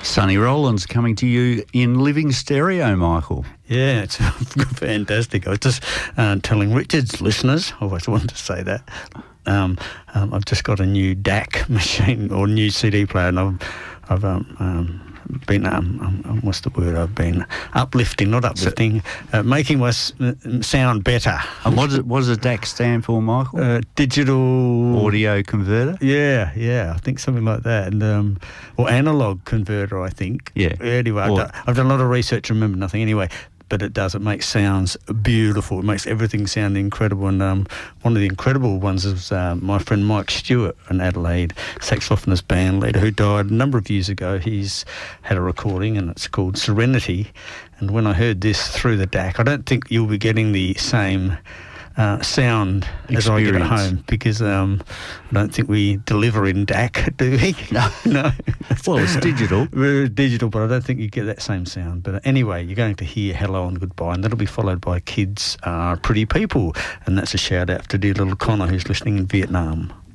Sonny Rollins coming to you in living stereo, Michael. Yeah, it's fantastic. I was just telling Richard's listeners, I always wanted to say that, I've just got a new DAC machine or new CD player, and I've been, what's the word? I've been uplifting, not uplifting, making my sound better. And what does a DAC stand for, Michael? Digital audio converter? Yeah, I think something like that. And or analog converter, I think. Yeah. Anyway, I've done a lot of research, remember nothing. Anyway, but it makes sounds beautiful. It makes everything sound incredible. And one of the incredible ones is my friend Mike Stewart, an Adelaide saxophonist band leader who died a number of years ago. He's had a recording and it's called Serenity. And when I heard this through the DAC, I don't think you'll be getting the same sound as I get at home, because I don't think we deliver in DAC, do we? No. Well, it's digital. We're digital, but I don't think you get that same sound. But anyway, you're going to hear Hello and Goodbye, and that'll be followed by Kids Are Pretty People, and that's a shout out to dear little Connor who's listening in Vietnam.